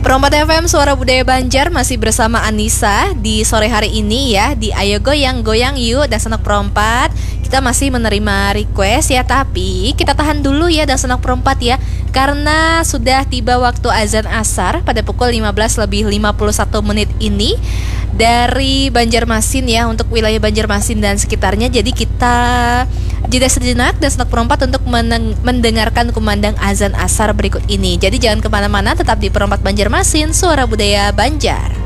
Perompat FM Suara Budaya Banjar masih bersama Anissa di sore hari ini ya, di Ayo Goyang Goyang Yuk dan Sanak Perompat. Kita masih menerima request ya, tapi kita tahan dulu ya dan Sanak Perompat ya, karena sudah tiba waktu azan asar pada pukul 15:51 ini dari Banjarmasin ya, untuk wilayah Banjarmasin dan sekitarnya. Jadi kita jeda sejenak dan Sanak Perompat untuk mendengarkan kumandang azan asar berikut ini. Jadi jangan kemana-mana, tetap di Perompat Banjarmasin, Suara Budaya Banjar.